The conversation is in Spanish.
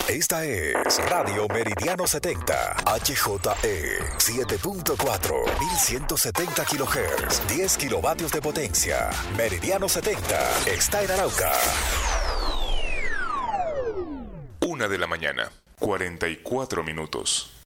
Esta es Radio Meridiano 70, HJE 7.4, 1170 kHz, 10 kilovatios de potencia. Meridiano 70 está en Arauca. 1 de la mañana, 44 minutos.